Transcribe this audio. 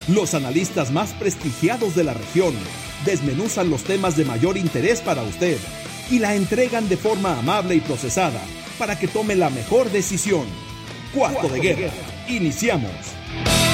Los analistas más prestigiados de la región desmenuzan los temas de mayor interés para usted y la entregan de forma amable y procesada para que tome la mejor decisión. Cuarto de Guerra. Iniciamos.